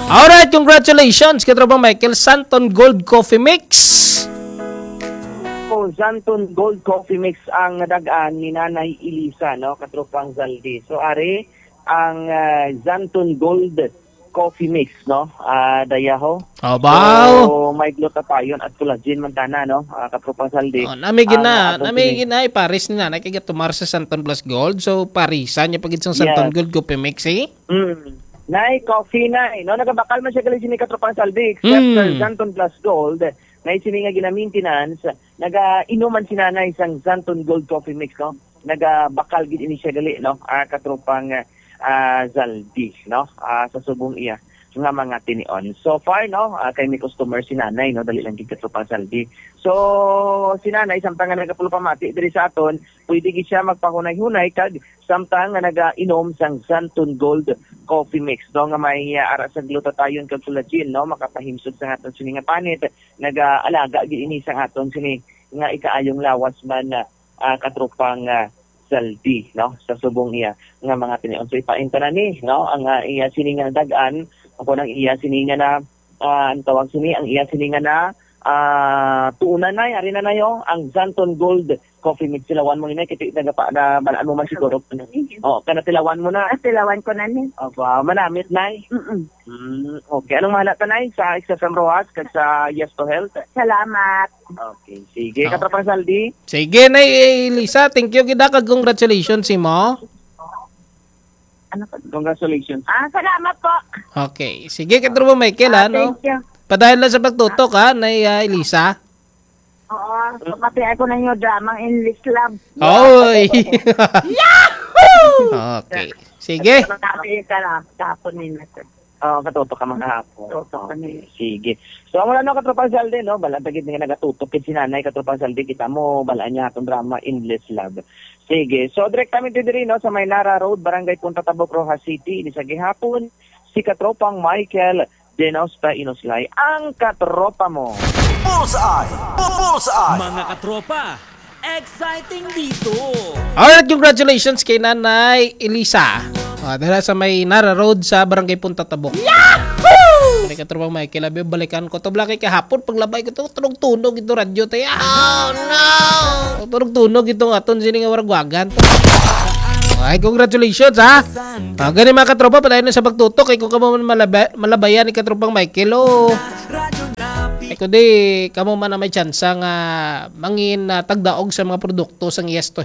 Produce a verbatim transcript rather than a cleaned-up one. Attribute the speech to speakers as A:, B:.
A: Alright, congratulations, katrobang Michael. Santon Gold Coffee Mix.
B: Oh, Santon Gold Coffee Mix ang nadagaan ni Nanay Elisa, no? Katropang Zaldi. So, ari, ang uh, Santon Gold Coffee Mix, no? Uh, dayaho.
A: Abaw.
B: So, may glutathione at collagen mantana, no? Uh, katropang Zaldi.
A: Oh, namigin na,
B: Ang, uh,
A: namigin na, Paris ni nanay, kaya tumar sa Santon Plus Gold. So, Parisan, niya pag isang Santon
B: Yes.
A: Gold Coffee Mix, eh?
B: Mm. Nay, coffee na, no? Nagabakal man siya gali sini katropang Zaldi. Except
A: Mm.
B: sa Santon Plus Gold, na sini nga gina-maintenance, naga-inuman si nanay isang Santon Gold Coffee Mix, no? Nagabakal gid ini siya gali, no? Uh, katropang uh, Zaldi, no? Uh, sa subong iya nga mga tinion. So far, no, uh, kay may customer si nanay, no, dali lang gid katropang Zaldi. So si nanay samtang nga nagapulo pamati diri sa aton, pwede gid siya magpahunay-hunay kag samtang nga naga-inom sang Santon Gold Coffee Mix, no, nga may uh, ara sa glutathione kag collagen, no, makapahimsog sa aton sini nga panit, naga-alaga gid ini sa aton sini nga ikaayong lawas man uh, katropang uh, Zaldi, no, sa subong iya nga mga tinion. So ipainta na ni, no, ang uh, iya sini nga dagan ako nang iya sini nga na uh, ang tawag sini ang iya sini nga na uh, tuunan na ari na nayo ang Santon Gold Coffee Mix. Tilawan mo ni kiti nagapa na balaan mo man siguro. Oh, kana tilawan mo na.
C: Ah, tilawan ko na ni.
B: Aba, manamit nay.
C: Mm-mm.
B: Mm, okay, anong mahala ta nay sa X F M Rojas kag sa Yes to Health?
C: Salamat.
B: Okay, sige,
A: Oh.
B: katropang Zaldi.
A: Sige, Nay Elisa, thank you, kita, kag congratulations, si mo.
C: Ano ko?
B: Congratulations.
C: Ah, salamat po.
A: Okay, sige, katrobang Michael,
C: Ah,
A: ano?
C: thank you.
A: Padahil lang sa pagtutok, ha, Nay uh, Elisa.
C: Oo, pati ako na yung dramang English Lab.
A: Oy! Okay, sige.
C: Sabi ka na, tapon ni Nato.
B: Oh, katutok ka mga hapon.
C: Tutok ka ni.
B: Sige. So, ang wala no, katropang Zaldi, no? Bala, tagid nga nagatutok kid si nanay, katropang Zaldi, kita mo, bala niya itong drama, Endless Love. Sige. So, direct kami dito no, sa Maynara Road, Barangay Punta Tabok, Rojas City. Ini sa gihapon, si katropang Michael Denausta Inoslay, ang katropa mo.
D: Bullseye! Bullseye!
E: Mga katropa, exciting dito!
A: Alright, congratulations kay Nanay Elisa. Uh, dahil sa may Nara Road sa Barangay Punta Tabok. Yahoo! May katrobang Michael, abi, balikan ko to. Blaki kahapon, paglabay ko to, tunog-tunog ito radyo tayo. Oh no! Tunog-tunog ito nga aton, sini nga waragwagan. Ay, congratulations ha! Uh, ganun mga katropa, patayin na sa pagtutok. Ay, kung kamo man malaba, malabayan ni katropang Michael, oh. Ay, kundi, kamo man na may chance nga mangin uh, tagdaog sa mga produkto sang Yes to